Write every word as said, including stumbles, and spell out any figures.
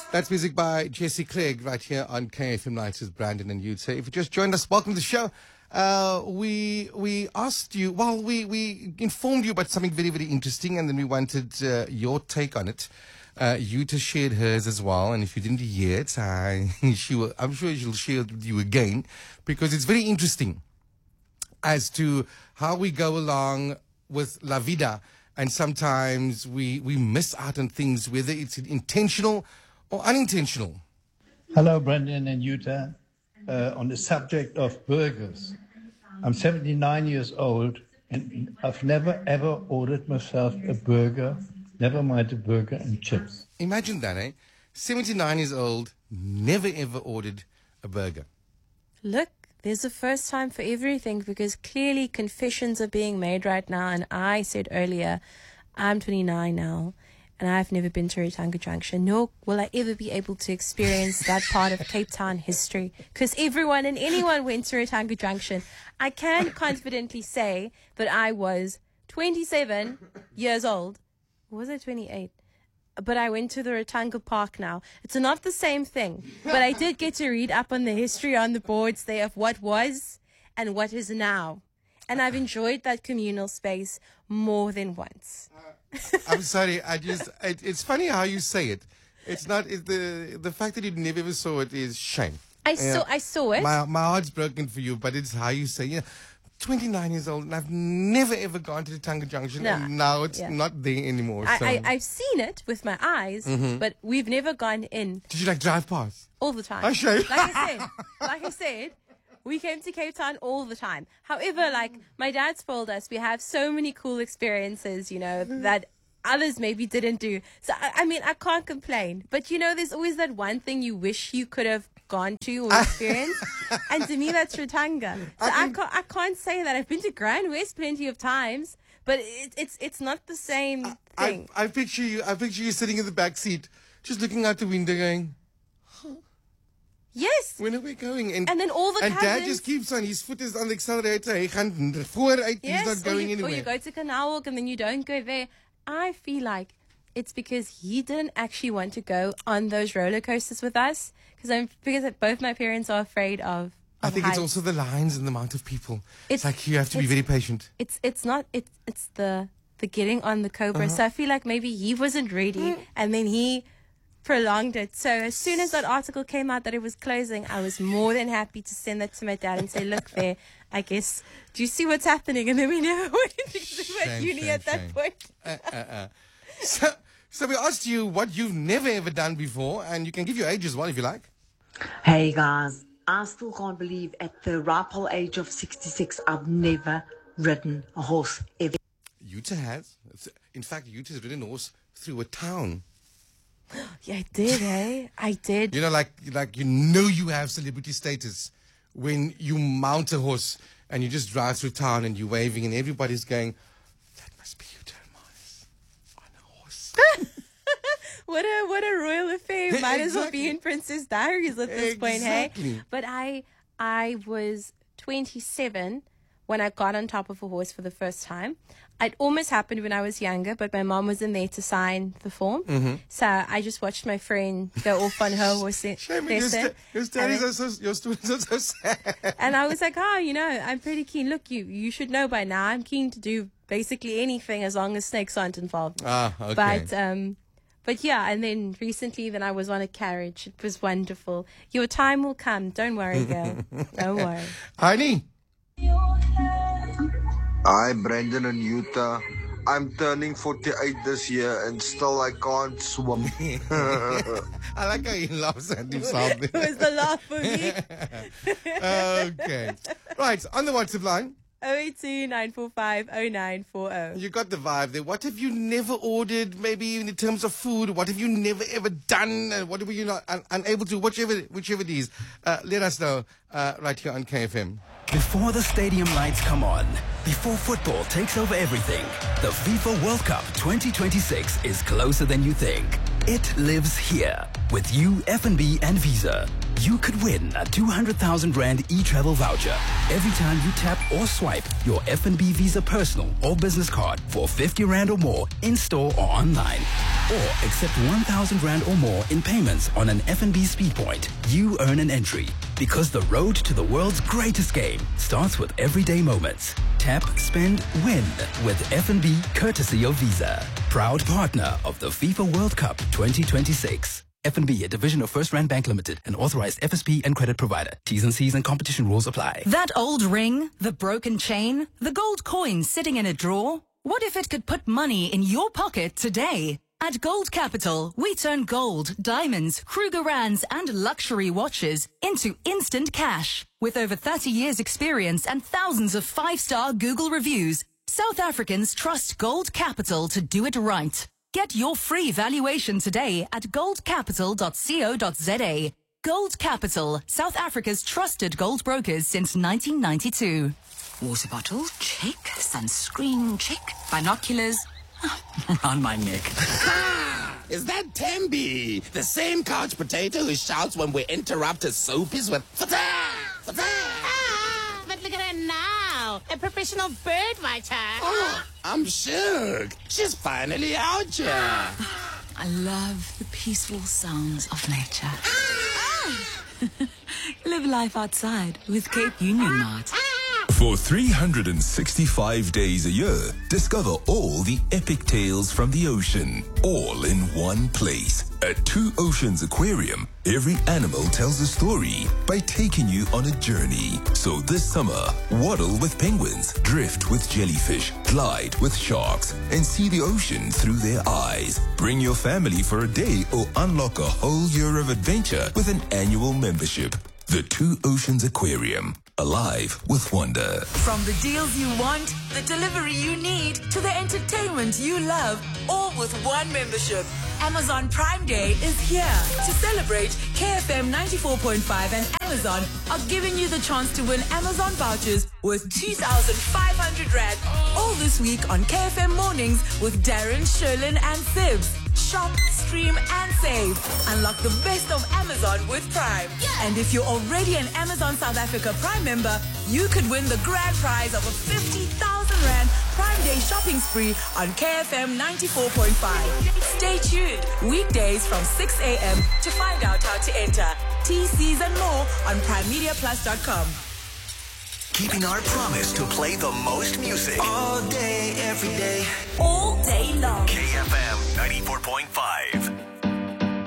That's music by Jesse Clegg right here on K F M Nights with Brandon and Yuta. If you just joined us, welcome to the show. Uh, we we asked you, well, we, we informed you about something very, very interesting, and then we wanted uh, your take on it. Uh, Yuta shared hers as well, and if you didn't hear it, I, she will, I'm sure she'll share it with you again, because it's very interesting as to how we go along with La Vida, and sometimes we, we miss out on things, whether it's intentional or unintentional. Hello, Brendan and Yuta. Uh, on the subject of burgers, I'm seventy-nine years old, and I've never ever ordered myself a burger, never mind a burger and chips. Imagine that, eh? seventy-nine years old, never ever ordered a burger. Look, there's a first time for everything, because clearly confessions are being made right now. And I said earlier, I'm twenty-nine now, and I've never been to Rotanga Junction, nor will I ever be able to experience that part of Cape Town history, because everyone and anyone went to Rotanga Junction. I can confidently say that I was twenty-seven years old. Or was I twenty-eight? But I went to the Rotanga Park now. It's not the same thing, but I did get to read up on the history on the boards there of what was and what is now. And I've enjoyed that communal space more than once. I'm sorry, I just, it, it's funny how you say it. It's not, it's the the fact that you never ever saw it is shame. I yeah. saw I saw it. My, my heart's broken for you, but it's how you say, yeah, twenty-nine years old, and I've never ever gone to the Rotanga Junction, No. and now it's Yeah. not there anymore. I, So. I, I've seen it with my eyes, Mm-hmm. but we've never gone in Did you like drive past? all the time. I show you. Like I said, like I said, we came to Cape Town all the time. However, like my dad spoiled us. We have so many cool experiences, you know, that others maybe didn't do. So, I, I mean, I can't complain. But, you know, there's always that one thing you wish you could have gone to or experienced. And to me, that's Rotanga. So I, I, can't, I can't say that. I've been to Grand West plenty of times, but it, it's it's not the same thing. I, I picture you, I picture you sitting in the back seat, just looking out the window going, Yes. when are we going? And, And then all the And Dad cousins- just keeps on, his foot is on the accelerator, he gaan vooruit, Yes, he's not or going you, anywhere. or you go to Canal Walk and then you don't go there. I feel like it's because he didn't actually want to go on those roller coasters with us, because I'm because both my parents are afraid of. I of think it's heights. also the lines and the amount of people. It's, It's- like you have to be it's- very patient. It's it's not it's it's the the getting on the Cobra. Uh-huh. So I feel like maybe he wasn't ready, and then he prolonged it. So as soon as that article came out that it was closing, I was more than happy to send that to my dad and say, "Look, there, I guess. Do you see what's happening?" And then we never went because we were at Shame, uni shame, at that shame. point. Uh, uh, uh. So, so we asked you what you've never ever done before, and you can give your age as well if you like. Hey guys, I still can't believe at the ripe old age of sixty-six, I've never ridden a horse ever. Yuta has. In fact, Yuta has ridden a horse through a town. Yeah, I did, eh? I did. You know, like like you know you have celebrity status when you mount a horse and you just drive through town and you're waving and everybody's going, that must be Yuta Hermanus on a horse. What a what a royal affair. Might as well be Exactly. in Princess Diaries at this point, hey? Exactly. But I I was twenty-seven when I got on top of a horse for the first time. It almost happened when I was younger, but my mom wasn't there to sign the form. Mm-hmm. So I just watched my friend go off on her horse le- Shame, your, lesson. st- your stories And are so, your stories are so sad. And I was like, oh, you know, I'm pretty keen. Look, you you should know by now. I'm keen to do basically anything as long as snakes aren't involved. Ah, okay. But um, but yeah, and then recently, then I was on a carriage. It was wonderful. Your time will come. Don't worry, girl. Don't worry. Honey. Hi, Brandon and Yuta. I'm turning forty-eight this year and still I can't swim. I like how he laughs at himself. It was the laugh for me. Okay. Right, on the WhatsApp line, oh eight two, nine four five, oh nine four oh. you got the vibe there. What have you never ordered, maybe in terms of food? What have you never ever done? And what were you not un- unable to? Whichever, whichever it is. Uh, let us know uh, right here on K F M. Before the stadium lights come on, before football takes over everything, the FIFA World Cup twenty twenty-six is closer than you think. It lives here. With you, F N B and Visa. You could win a two hundred thousand rand e-travel voucher every time you tap or swipe your F N B Visa personal or business card for fifty rand or more in store or online. or accept one thousand rand or more in payments on an F N B Speedpoint, you earn an entry. Because the road to the world's greatest game starts with everyday moments. Tap, spend, win with F N B courtesy of Visa. Proud partner of the FIFA World Cup twenty twenty-six. F N B, a division of First Rand Bank Limited, an authorized F S P and credit provider. T's and C's and competition rules apply. That old ring, the broken chain, the gold coin sitting in a drawer. What if it could put money in your pocket today? At Gold Capital, we turn gold, diamonds, Krugerrands and luxury watches into instant cash. With over thirty years experience and thousands of five-star Google reviews, South Africans trust Gold Capital to do it right. Get your free valuation today at gold capital dot co dot za. Gold Capital, South Africa's trusted gold brokers since nineteen ninety-two. Water bottle, check. Sunscreen, check. Binoculars, around my neck. Is that Tembi? The same couch potato who shouts when we interrupt his soapies with Fata! Fata! Ah, but look at her now. A professional bird watcher. Oh, I'm shook. She's finally out here. I love the peaceful sounds of nature. Live life outside with Cape Union Mart. For three hundred sixty-five days a year, discover all the epic tales from the ocean, all in one place. At Two Oceans Aquarium, every animal tells a story by taking you on a journey. So this summer, waddle with penguins, drift with jellyfish, glide with sharks, and see the ocean through their eyes. Bring your family for a day or unlock a whole year of adventure with an annual membership. The Two Oceans Aquarium. Alive with wonder. From the deals you want, the delivery you need, to the entertainment you love, all with one membership. Amazon Prime Day is here. To celebrate, K F M ninety-four point five and Amazon are giving you the chance to win Amazon vouchers worth two thousand five hundred rand. All this week on K F M Mornings with Darren, Sherlin and Sibs. Shop, stream and save. Unlock the best of Amazon with Prime. Yeah. And if you're already an Amazon South Africa Prime member, you could win the grand prize of a fifty thousand rand Prime Day shopping spree on K F M ninety-four point five. Stay tuned. Weekdays from six a.m. to find out how to enter. T Cs and more on prime media plus dot com. Keeping our promise to play the most music. All day, every day. All day long. K F M ninety-four point five.